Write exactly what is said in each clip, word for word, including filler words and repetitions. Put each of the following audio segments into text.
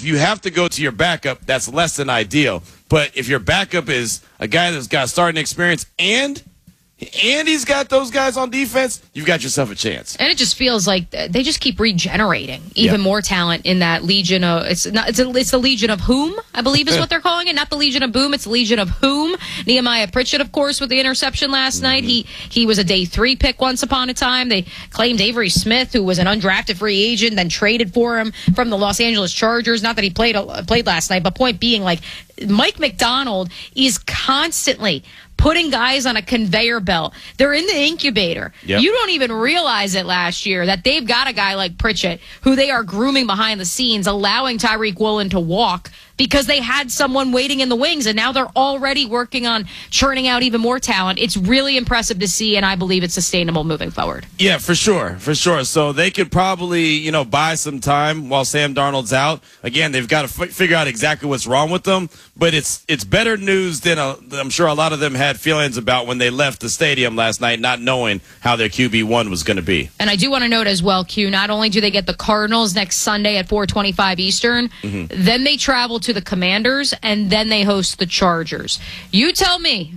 if you have to go to your backup, that's less than ideal. But if your backup is a guy that's got starting experience and and he's got those guys on defense, you've got yourself a chance. And it just feels like they just keep regenerating even yeah. more talent in that legion of it's not it's, a, it's the Legion of Whom, I believe is what they're calling it. Not the Legion of Boom, it's the Legion of Whom. Nehemiah Pritchett, of course, with the interception last mm-hmm. night. He he was a day three pick once upon a time. They claimed Avery Smith, who was an undrafted free agent, then traded for him from the Los Angeles Chargers. Not that he played played last night, but point being, like, Mike Macdonald is constantly putting guys on a conveyor belt. They're in the incubator. Yep. You don't even realize it last year that they've got a guy like Pritchett who they are grooming behind the scenes, allowing Tyreek Woolen to walk because they had someone waiting in the wings, and now they're already working on churning out even more talent. It's really impressive to see, and I believe it's sustainable moving forward. Yeah, for sure, for sure. So they could probably, you know, buy some time while Sam Darnold's out. Again, they've got to f- figure out exactly what's wrong with them, but it's it's better news than a, I'm sure a lot of them had feelings about when they left the stadium last night, not knowing how their Q B one was going to be. And I do want to note as well, Q, not only do they get the Cardinals next Sunday at four twenty-five Eastern, mm-hmm. then they travel to the Commanders, and then they host the Chargers. You tell me.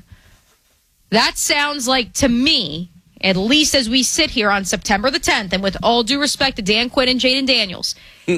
That sounds like, to me, at least as we sit here on September the tenth, and with all due respect to Dan Quinn and Jaden Daniels,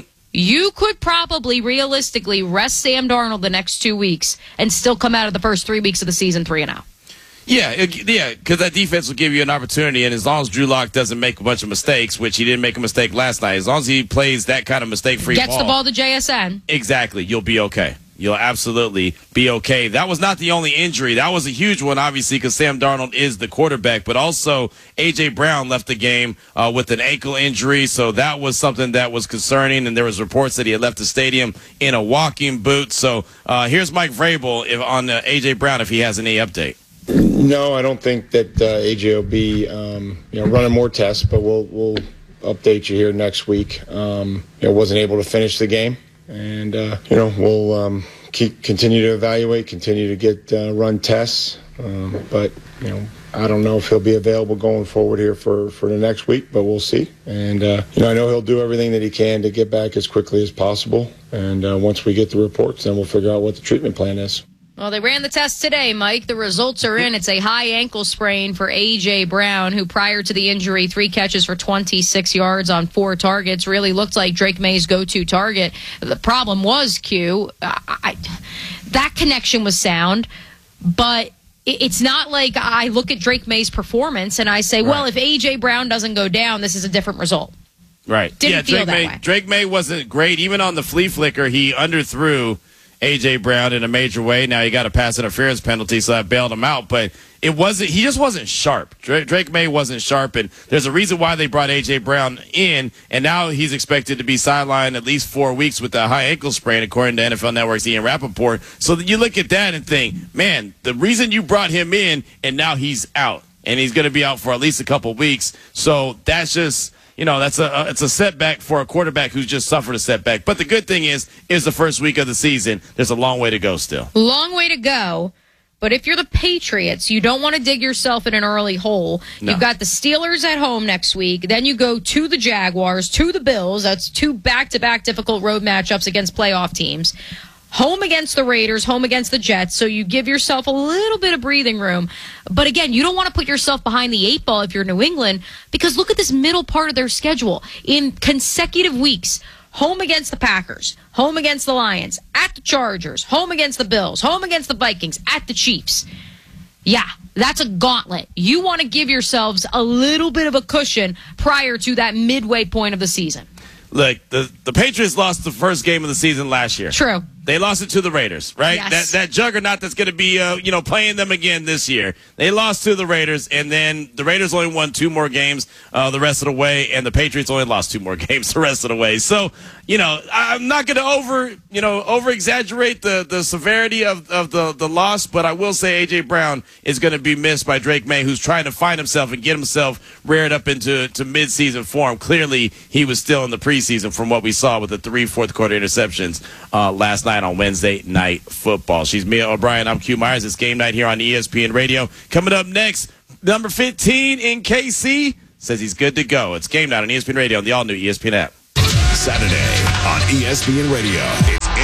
you could probably realistically rest Sam Darnold the next two weeks and still come out of the first three weeks of the season three and out. Yeah, it, yeah, because that defense will give you an opportunity, and as long as Drew Lock doesn't make a bunch of mistakes, which he didn't make a mistake last night, as long as he plays that kind of mistake-free ball. Gets the ball to J S N. Exactly. You'll be okay. You'll absolutely be okay. That was not the only injury. That was a huge one, obviously, because Sam Darnold is the quarterback, but also A J. Brown left the game uh, with an ankle injury, so that was something that was concerning, and there was reports that he had left the stadium in a walking boot. So uh, here's Mike Vrabel if, on uh, A J. Brown if he has any update. No, I don't think that uh, A J will be, um, you know, running more tests, but we'll we'll update you here next week. Um, you know, wasn't able to finish the game, and uh, you know, we'll um, keep continue to evaluate, continue to get uh, run tests. Um, but you know, I don't know if he'll be available going forward here for, for the next week, but we'll see. And uh, you know, I know he'll do everything that he can to get back as quickly as possible. And uh, once we get the reports, then we'll figure out what the treatment plan is. Well, they ran the test today, Mike. The results are in. It's a high ankle sprain for A J. Brown, who prior to the injury, three catches for twenty-six yards on four targets. Really looked like Drake May's go-to target. The problem was, Q, I, I, that connection was sound, but it, it's not like I look at Drake May's performance and I say, right. well, if A J. Brown doesn't go down, this is a different result. Right. Didn't yeah, feel Drake that May, way. Drake May wasn't great. Even on the flea flicker, he underthrew A J. Brown in a major way. Now he got a pass interference penalty, so that bailed him out. But it wasn't. He just wasn't sharp. Drake, Drake May wasn't sharp, and there's a reason why they brought A J. Brown in, and now he's expected to be sidelined at least four weeks with a high ankle sprain, according to N F L Network's Ian Rappaport. So you look at that and think, man, the reason you brought him in, and now he's out, and he's going to be out for at least a couple weeks. So that's just. You know, that's a it's a setback for a quarterback who's just suffered a setback. But the good thing is, is the first week of the season. There's a long way to go still. Long way to go. But if you're the Patriots, you don't want to dig yourself in an early hole. No. You've got the Steelers at home next week. Then you go to the Jaguars, to the Bills. That's two back-to-back difficult road matchups against playoff teams. Home against the Raiders, home against the Jets, so you give yourself a little bit of breathing room. But again, you don't want to put yourself behind the eight ball if you're New England, because look at this middle part of their schedule. In consecutive weeks, home against the Packers, home against the Lions, at the Chargers, home against the Bills, home against the Vikings, at the Chiefs. Yeah, that's a gauntlet. You want to give yourselves a little bit of a cushion prior to that midway point of the season. Look, the, the Patriots lost the first game of the season last year. True. They lost it to the Raiders, right? Yes. That that juggernaut that's going to be, uh, you know, playing them again this year. They lost to the Raiders, and then the Raiders only won two more games uh, the rest of the way, and the Patriots only lost two more games the rest of the way. So, you know, I'm not going to over, you know, over exaggerate the, the severity of, of the, the loss, but I will say A J. Brown is going to be missed by Drake May, who's trying to find himself and get himself reared up into to midseason form. Clearly, he was still in the preseason from what we saw with the three fourth quarter interceptions uh, last night on Wednesday Night Football. She's Mia O'Brien. I'm Q Myers. It's Game Night here on E S P N Radio. Coming up next, number fifteen in K C says he's good to go. It's Game Night on E S P N Radio on the all-new E S P N app. Saturday on E S P N Radio. It's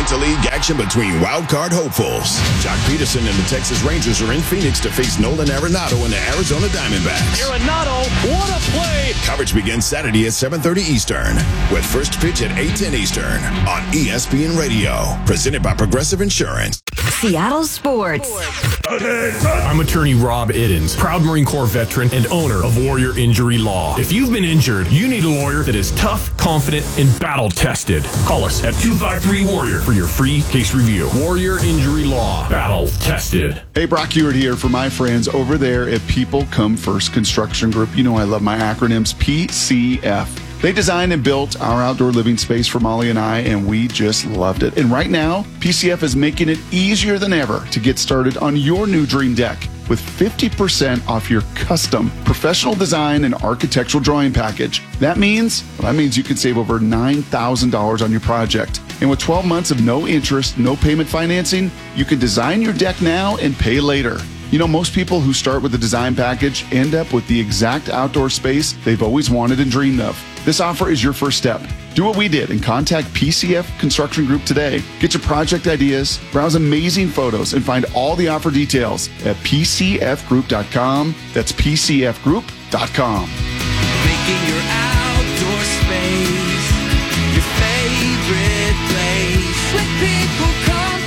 Interleague action between wild card hopefuls. Jock Peterson and the Texas Rangers are in Phoenix to face Nolan Arenado and the Arizona Diamondbacks. Arenado, what a play! Coverage begins Saturday at seven thirty Eastern, with first pitch at eight ten Eastern on E S P N Radio. Presented by Progressive Insurance. Seattle Sports. I'm attorney Rob Iddens, proud Marine Corps veteran and owner of Warrior Injury Law. If you've been injured, you need a lawyer that is tough, confident, and battle-tested. Call us at two five three Warrior for your free case review. Warrior Injury Law. Battle-tested. Hey, Brock Ewart here for my friends over there at People Come First Construction Group. You know I love my acronyms, P C F. They designed and built our outdoor living space for Molly and I, and we just loved it. And right now, P C F is making it easier than ever to get started on your new dream deck with fifty percent off your custom professional design and architectural drawing package. That means, well, that means you can save over nine thousand dollars on your project. And with twelve months of no interest, no payment financing, you can design your deck now and pay later. You know, most people who start with a design package end up with the exact outdoor space they've always wanted and dreamed of. This offer is your first step. Do what we did and contact P C F Construction Group today. Get your project ideas, browse amazing photos, and find all the offer details at P C F group dot com. That's P C F group dot com. Making your outdoor space your favorite place. With People Come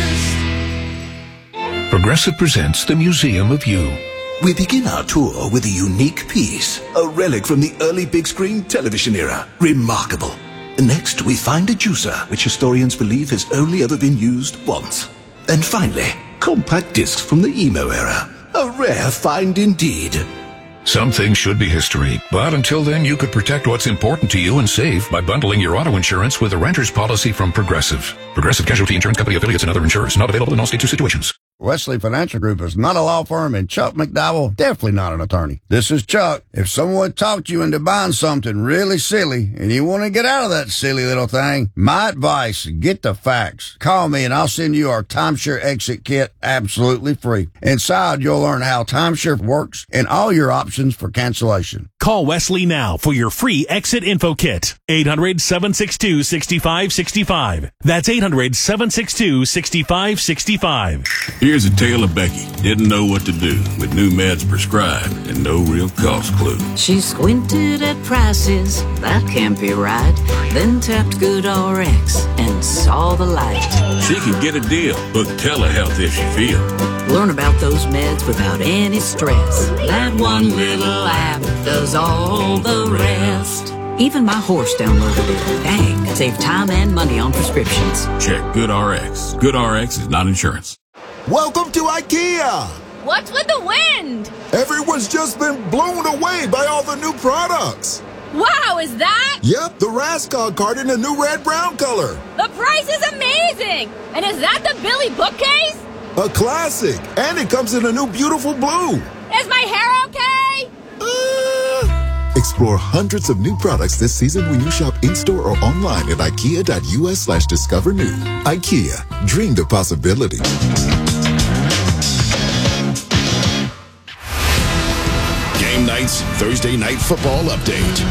First. Progressive presents the Museum of You. We begin our tour with a unique piece, a relic from the early big screen television era. Remarkable. Next, we find a juicer, which historians believe has only ever been used once. And finally, compact discs from the emo era. A rare find indeed. Some things should be history, but until then, you could protect what's important to you and save by bundling your auto insurance with a renter's policy from Progressive. Progressive Casualty Insurance Company affiliates and other insurers not available in all states or situations. Wesley Financial Group is not a law firm, and Chuck McDowell definitely not an attorney. This is Chuck. If someone talked you into buying something really silly and you want to get out of that silly little thing, my advice, get the facts. Call me and I'll send you our timeshare exit kit absolutely free. Inside, you'll learn how timeshare works and all your options for cancellation. Call Wesley now for your free exit info kit. eight hundred, seven six two, six five six five. That's eight hundred, seven six two, six five six five. Here's a tale of Becky. Didn't know what to do with new meds prescribed and no real cost clue. She squinted at prices, that can't be right. Then tapped GoodRx and saw the light. She can get a deal. Book telehealth if she feels. Learn about those meds without any stress. That one little app does all the rest. Even my horse downloaded it. Dang, save time and money on prescriptions. Check GoodRx. GoodRx is not insurance. Welcome to IKEA! What's with the wind? Everyone's just been blown away by all the new products. Wow, is that? Yep, the Raskog card in a new red-brown color. The price is amazing! And is that the Billy bookcase? A classic, and it comes in a new beautiful blue. Is my hair okay? Uh... Explore hundreds of new products this season when you shop in-store or online at ikea.us slash discover new. IKEA, dream the possibility. Game Night's Thursday Night Football Update.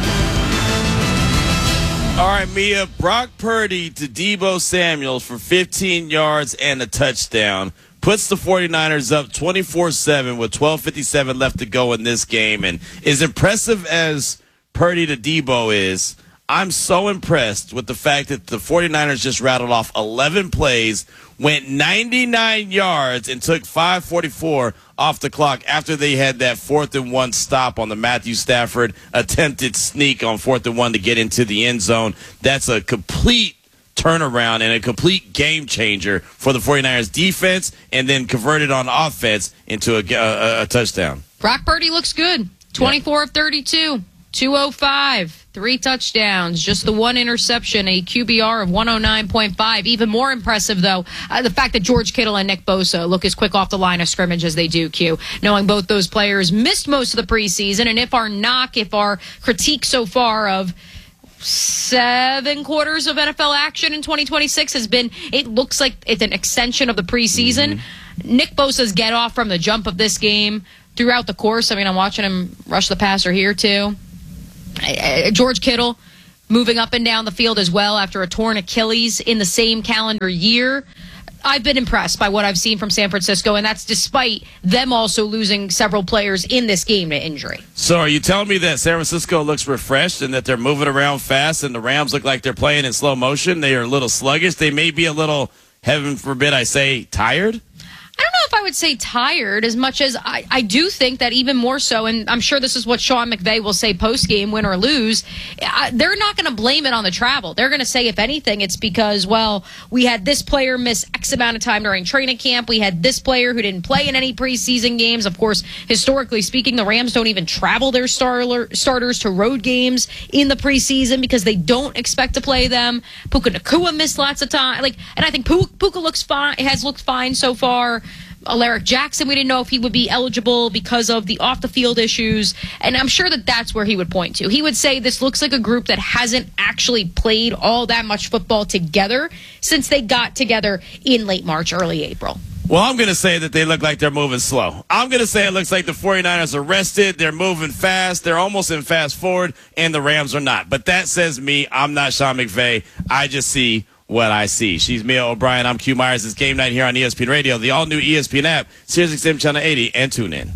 All right, Mia, Brock Purdy to Deebo Samuel for fifteen yards and a touchdown. Puts the 49ers up twenty-four seven with twelve fifty-seven left to go in this game. And as impressive as Purdy to Deebo is, I'm so impressed with the fact that the 49ers just rattled off eleven plays, went ninety-nine yards, and took five forty-four off the clock after they had that fourth and one stop on the Matthew Stafford attempted sneak on fourth and one to get into the end zone. That's a complete turnaround and a complete game changer for the 49ers defense, and then converted on offense into a, a, a touchdown. Brock Purdy looks good. twenty-four of thirty-two, two oh five, three touchdowns, just the one interception, a Q B R of one oh nine point five. Even more impressive, though, uh, the fact that George Kittle and Nick Bosa look as quick off the line of scrimmage as they do, Q. Knowing both those players missed most of the preseason, and if our knock, if our critique so far of seven quarters of N F L action in twenty twenty-six has been, it looks like it's an extension of the preseason. Mm-hmm. Nick Bosa's get off from the jump of this game throughout the course. I mean, I'm watching him rush the passer here, too. George Kittle, moving up and down the field as well after a torn Achilles in the same calendar year. I've been impressed by what I've seen from San Francisco, and that's despite them also losing several players in this game to injury. So are you telling me that San Francisco looks refreshed and that they're moving around fast and the Rams look like they're playing in slow motion? They are a little sluggish. They may be a little, heaven forbid I say, tired? I don't know if I would say tired as much as I, I do think that even more so, and I'm sure this is what Sean McVay will say post-game, win or lose, I, they're not going to blame it on the travel. They're going to say, if anything, it's because, well, we had this player miss X amount of time during training camp. We had this player who didn't play in any preseason games. Of course, historically speaking, the Rams don't even travel their star- starters to road games in the preseason because they don't expect to play them. Puka Nacua missed lots of time. Like, and I think Puka, Puka looks fine, has looked fine so far. Alaric Jackson, we didn't know if he would be eligible because of the off-the-field issues, and I'm sure that that's where he would point to. He would say this looks like a group that hasn't actually played all that much football together since they got together in late March, early April. Well, I'm going to say that they look like they're moving slow. I'm going to say it looks like the 49ers are rested. They're moving fast. They're almost in fast forward, and the Rams are not. But that says me. I'm not Sean McVay. I just see what I see. She's Mia O'Brien. I'm Q Myers. It's game night here on E S P N Radio, the all-new E S P N app, Sirius X M Channel eighty, and tune in.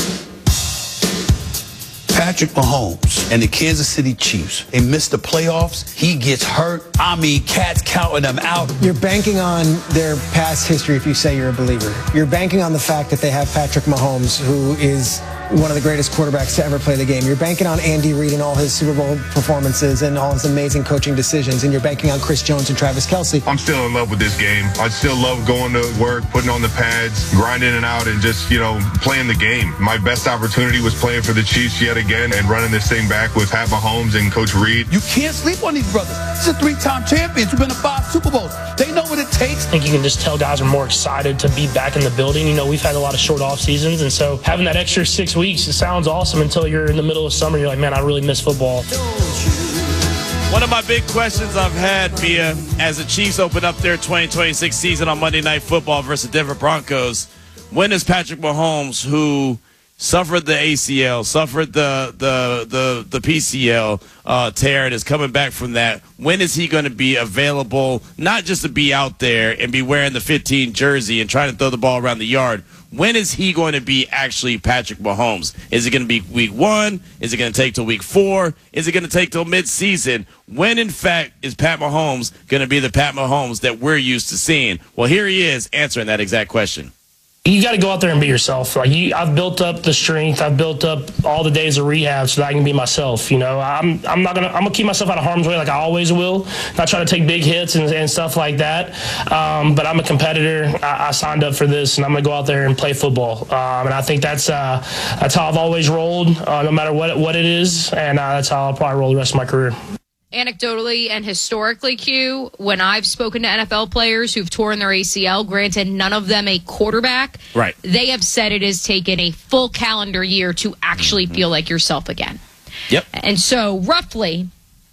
Patrick Mahomes and the Kansas City Chiefs, they missed the playoffs. He gets hurt. I mean, cats counting them out. You're banking on their past history if you say you're a believer. You're banking on the fact that they have Patrick Mahomes, who is one of the greatest quarterbacks to ever play the game. You're banking on Andy Reid and all his Super Bowl performances and all his amazing coaching decisions, and you're banking on Chris Jones and Travis Kelce. I'm still in love with this game. I still love going to work, putting on the pads, grinding it out, and just, you know, playing the game. My best opportunity was playing for the Chiefs yet again and running this thing back with Pat Mahomes and Coach Reid. You can't sleep on these brothers. These are three-time champions who've been to five Super Bowls. They know what it takes. I think you can just tell guys are more excited to be back in the building. You know, we've had a lot of short off seasons, and so having that extra six weeks, it sounds awesome until you're in the middle of summer. You're like, man, I really miss football. One of my big questions I've had, Mia, as the Chiefs open up their twenty twenty-six season on Monday Night Football versus the Denver Broncos, when is Patrick Mahomes, who suffered the A C L, suffered the the the, the P C L uh, tear, and is coming back from that, when is he going to be available, not just to be out there and be wearing the fifteen jersey and trying to throw the ball around the yard? When is he going to be actually Patrick Mahomes? Is it going to be week one? Is it going to take till week four? Is it going to take till midseason? When, in fact, is Pat Mahomes going to be the Pat Mahomes that we're used to seeing? Well, here he is answering that exact question. You got to go out there and be yourself. Like you, I've built up the strength. I've built up all the days of rehab so that I can be myself. You know, I'm I'm not gonna I'm gonna keep myself out of harm's way like I always will. Not try to take big hits and, and stuff like that. Um, but I'm a competitor. I, I signed up for this, and I'm gonna go out there and play football. Um, and I think that's uh, that's how I've always rolled, uh, no matter what what it is, and uh, that's how I'll probably roll the rest of my career. Anecdotally and historically, Q, when I've spoken to N F L players who've torn their A C L, granted none of them a quarterback, right? They have said it has taken a full calendar year to actually feel like yourself again. Yep. And so roughly,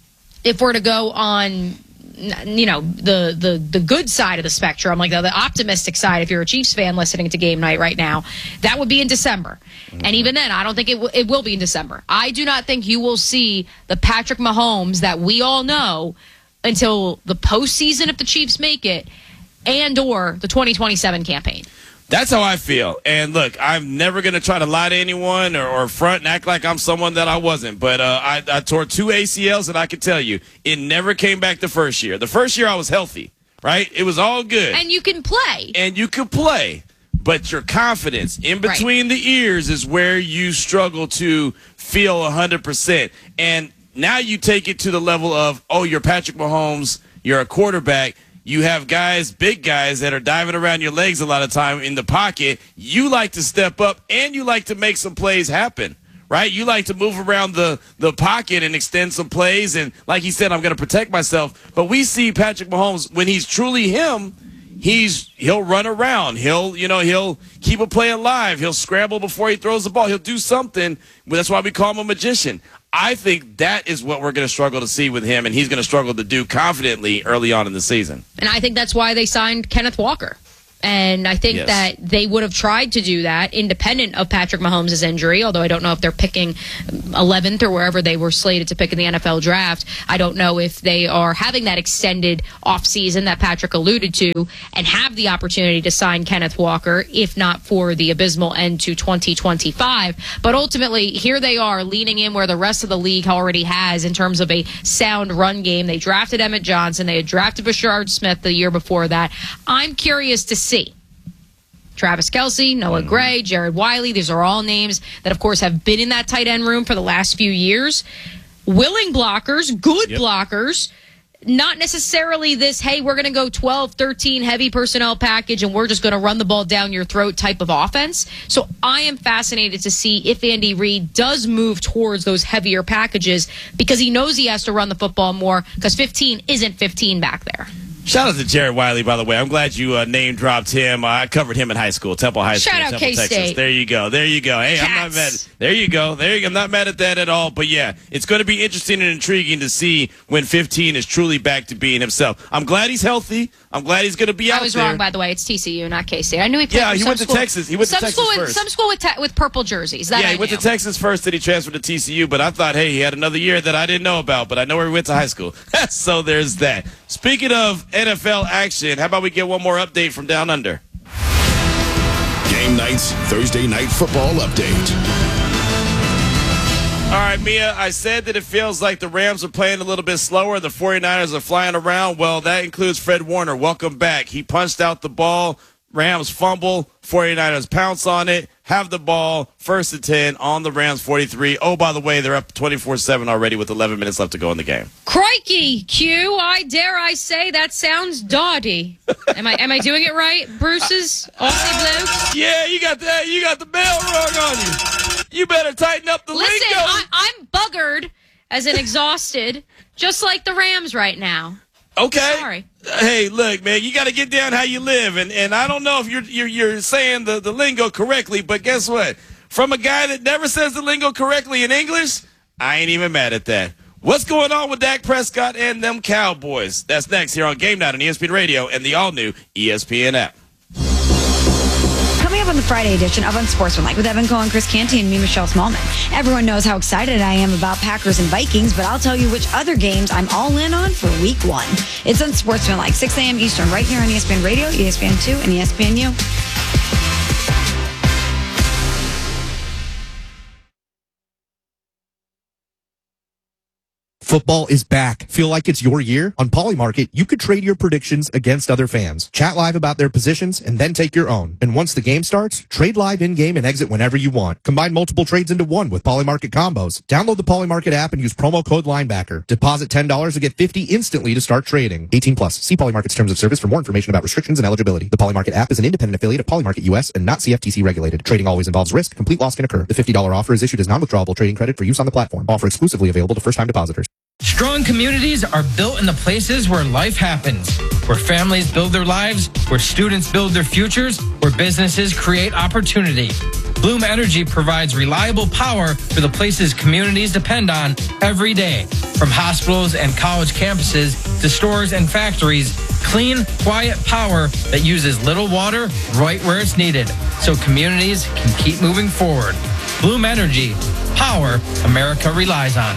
if we're to go on, you know, the the the good side of the spectrum, like the, the optimistic side, if you're a Chiefs fan listening to Game Night right now, that would be in December. Mm-hmm. And even then, I don't think it, w- it will be in December. I do not think you will see the Patrick Mahomes that we all know until the postseason if the Chiefs make it, and or the twenty twenty-seven campaign. That's how I feel. And look, I'm never going to try to lie to anyone or, or front and act like I'm someone that I wasn't. But uh, I, I tore two A C Ls, and I can tell you, it never came back the first year. The first year I was healthy, right? It was all good. And you can play. And you could play. But your confidence in between right. the ears is where you struggle to feel one hundred percent. And now you take it to the level of, oh, you're Patrick Mahomes, you're a quarterback. You have guys, big guys, that are diving around your legs a lot of time in the pocket. You like to step up, and you like to make some plays happen, right? You like to move around the, the pocket and extend some plays. And like he said, I'm going to protect myself. But we see Patrick Mahomes, when he's truly him, he's he'll run around. He'll, you know, he'll keep a play alive. He'll scramble before he throws the ball. He'll do something. That's why we call him a magician. I think that is what we're going to struggle to see with him, and he's going to struggle to do confidently early on in the season. And I think that's why they signed Kenneth Walker. And I think Yes. that they would have tried to do that independent of Patrick Mahomes' injury, although I don't know if they're picking eleventh or wherever they were slated to pick in the N F L draft. I don't know if they are having that extended offseason that Patrick alluded to and have the opportunity to sign Kenneth Walker, if not for the abysmal end to twenty twenty-five. But ultimately, here they are leaning in where the rest of the league already has in terms of a sound run game. They drafted Emmett Johnson. They had drafted Bashard Smith the year before that. I'm curious to see Travis Kelce, Noah Gray, Jared Wiley. These are all names that, of course, have been in that tight end room for the last few years. Willing blockers, good yep. blockers. Not necessarily this, hey, we're going to go twelve, thirteen heavy personnel package and we're just going to run the ball down your throat type of offense. So I am fascinated to see if Andy Reid does move towards those heavier packages because he knows he has to run the football more because fifteen isn't fifteen back there. Shout out to Jared Wiley, by the way. I'm glad you uh, name dropped him. Uh, I covered him in high school, Temple High School, Shout out Temple, K-State. Texas. There you go. There you go. Hey, Cats. I'm not mad. There you go. There you go. I'm not mad at that at all. But yeah, it's going to be interesting and intriguing to see when fifteen is truly back to being himself. I'm glad he's healthy. I'm glad he's going to be out there. I was wrong, by the way. It's T C U, not K-State. I knew he played Yeah, for he some went to school. Texas. He went to some Texas school with, first. Some school with, te- with purple jerseys. That yeah, I he went knew. to Texas first, then he transferred to T C U. But I thought, hey, he had another year that I didn't know about. But I know where he went to high school. So there's that. Speaking of N F L action, how about we get one more update from Down Under? Game Night's Thursday Night Football Update. All right, Mia, I said that it feels like the Rams are playing a little bit slower. The 49ers are flying around. Well, that includes Fred Warner. Welcome back. He punched out the ball. Rams fumble. 49ers pounce on it. Have the ball. First and ten on the Rams forty-three. Oh, by the way, they're up twenty-four seven already with eleven minutes left to go in the game. Crikey, Q, I dare I say that sounds dawdy. Am I am I doing it right? Bruce's Aussie Blue? Yeah, you got that. You got the bell rung on you. You better tighten up the Listen, lingo. I, I'm buggered as in exhausted, just like the Rams right now. Okay. Sorry. Hey, look, man, you got to get down how you live, and and I don't know if you're you're, you're saying the, the lingo correctly, but guess what? From a guy that never says the lingo correctly in English, I ain't even mad at that. What's going on with Dak Prescott and them Cowboys? That's next here on Game Night on E S P N Radio and the all-new E S P N app. Coming up on the Friday edition of Unsportsmanlike with Evan Cohen, Chris Canty, and me, Michelle Smallman. Everyone knows how excited I am about Packers and Vikings, but I'll tell you which other games I'm all in on for week one. It's Unsportsmanlike, six a.m. Eastern, right here on E S P N Radio, E S P N two, and E S P N U. Football is back. Feel like it's your year? On Polymarket, you could trade your predictions against other fans. Chat live about their positions and then take your own. And once the game starts, trade live in-game and exit whenever you want. Combine multiple trades into one with Polymarket combos. Download the Polymarket app and use promo code Linebacker. Deposit ten dollars to get fifty dollars instantly to start trading. eighteen plus. See Polymarket's terms of service for more information about restrictions and eligibility. The Polymarket app is an independent affiliate of Polymarket U S and not C F T C regulated. Trading always involves risk. Complete loss can occur. The fifty dollars offer is issued as non-withdrawable trading credit for use on the platform. Offer exclusively available to first-time depositors. Strong communities are built in the places where life happens, where families build their lives, where students build their futures, where businesses create opportunity. Bloom Energy provides reliable power for the places communities depend on every day. From hospitals and college campuses to stores and factories, clean, quiet power that uses little water right where it's needed, so communities can keep moving forward. Bloom Energy, power America relies on.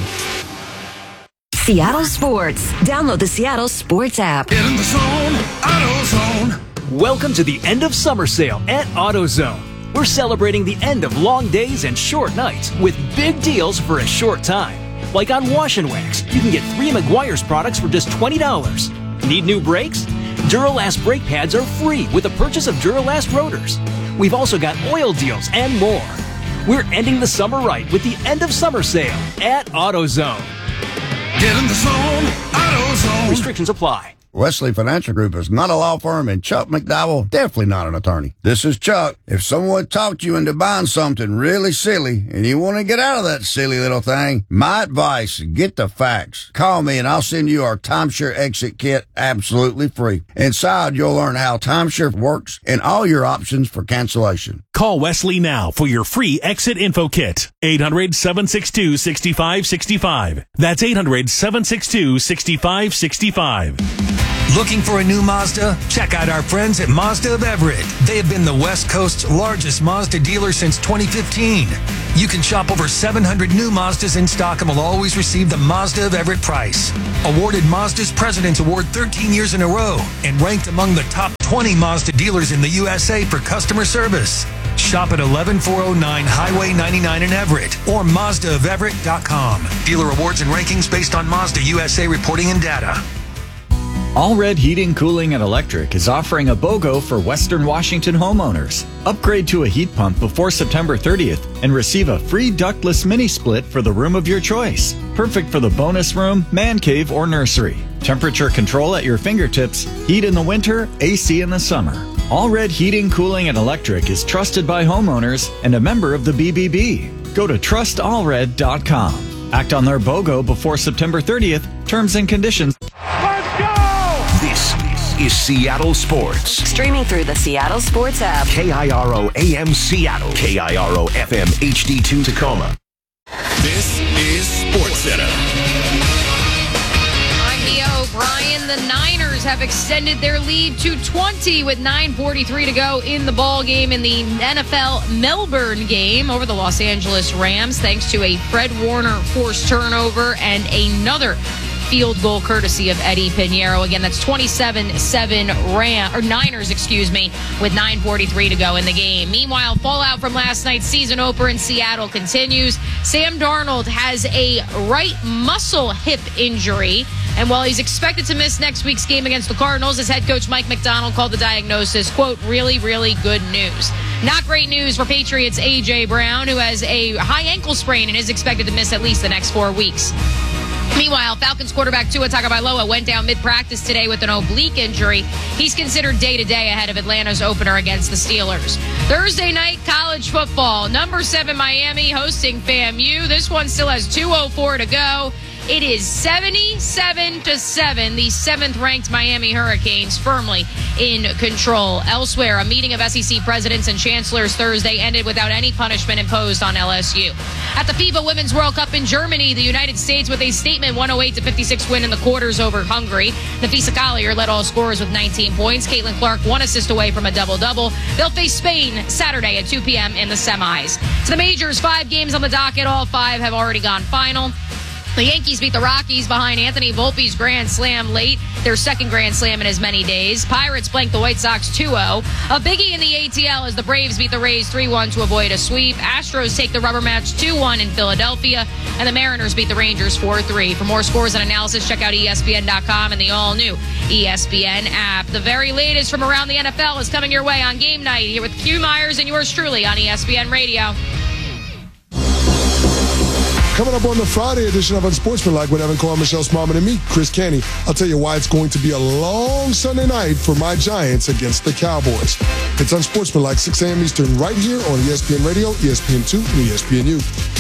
Seattle Sports. Download the Seattle Sports app. Get in the zone, AutoZone. Welcome to the end of summer sale at AutoZone. We're celebrating the end of long days and short nights with big deals for a short time. Like on Wash and Wax, you can get three Meguiar's products for just twenty dollars. Need new brakes? Duralast brake pads are free with the purchase of Duralast rotors. We've also got oil deals and more. We're ending the summer right with the end of summer sale at AutoZone. Get in the zone, AutoZone. Restrictions apply. Wesley Financial Group is not a law firm, and Chuck McDowell definitely not an attorney. This is Chuck. If someone talked you into buying something really silly and you want to get out of that silly little thing, my advice, get the facts. Call me and I'll send you our timeshare exit kit absolutely free. Inside, you'll learn how timeshare works and all your options for cancellation. Call Wesley now for your free exit info kit. eight hundred, seven six two, six five six five. That's eight hundred, seven six two, six five six five. Looking for a new Mazda? Check out our friends at Mazda of Everett. They have been the West Coast's largest Mazda dealer since twenty fifteen. You can shop over seven hundred new Mazdas in stock and will always receive the Mazda of Everett price. Awarded Mazda's President's Award thirteen years in a row and ranked among the top twenty Mazda dealers in the U S A for customer service. Shop at eleven four oh nine Highway ninety-nine in Everett or Mazda of Everett dot com. Dealer awards and rankings based on Mazda U S A reporting and data. Allred Heating, Cooling, and Electric is offering a BOGO for Western Washington homeowners. Upgrade to a heat pump before September thirtieth and receive a free ductless mini split for the room of your choice. Perfect for the bonus room, man cave, or nursery. Temperature control at your fingertips, heat in the winter, A C in the summer. Allred Heating, Cooling, and Electric is trusted by homeowners and a member of the B B B. Go to trust allred dot com. Act on their BOGO before September thirtieth. Terms and conditions. This is Seattle Sports. Streaming through the Seattle Sports app. K I R O A M Seattle. K I R O F M H D two Tacoma. This is Sports Center. I'm Mia O'Brien. The Niners have extended their lead to twenty with nine forty-three to go in the ball game in the N F L Melbourne game over the Los Angeles Rams, thanks to a Fred Warner forced turnover and another field goal courtesy of Eddie Pinheiro. Again, that's twenty-seven seven Ram or Niners, excuse me, with nine forty-three to go in the game. Meanwhile, fallout from last night's season opener in Seattle continues. Sam Darnold has a right muscle hip injury, and while he's expected to miss next week's game against the Cardinals, his head coach Mike Macdonald called the diagnosis, quote, really, really good news. Not great news for Patriots' A J Brown, who has a high ankle sprain and is expected to miss at least the next four weeks. Meanwhile, Falcons quarterback Tua Tagovailoa went down mid-practice today with an oblique injury. He's considered day-to-day ahead of Atlanta's opener against the Steelers. Thursday night college football. Number seven Miami hosting FAMU. This one still has two oh four to go. It is seventy-seven to seven. The seventh-ranked Miami Hurricanes firmly in control. Elsewhere, a meeting of S E C presidents and chancellors Thursday ended without any punishment imposed on L S U. At the FIFA Women's World Cup in Germany, the United States with a statement one oh eight to fifty-six win in the quarters over Hungary. Nafisa Collier led all scorers with nineteen points. Caitlin Clark one assist away from a double-double. They'll face Spain Saturday at two p.m. in the semis. To the majors, five games on the docket. All five have already gone final. The Yankees beat the Rockies behind Anthony Volpe's grand slam late, their second grand slam in as many days. Pirates blanked the White Sox two oh. A biggie in the A T L as the Braves beat the Rays three one to avoid a sweep. Astros take the rubber match two one in Philadelphia, and the Mariners beat the Rangers four three. For more scores and analysis, check out E S P N dot com and the all-new E S P N app. The very latest from around the N F L is coming your way on Game Night here with Q Myers and yours truly on E S P N Radio. Coming up on the Friday edition of Unsportsmanlike with Evan Cohen, Michelle Smallman, and me, Chris Canty. I'll tell you why it's going to be a long Sunday night for my Giants against the Cowboys. It's Unsportsmanlike, six a.m. Eastern, right here on E S P N Radio, E S P N two, and E S P N U.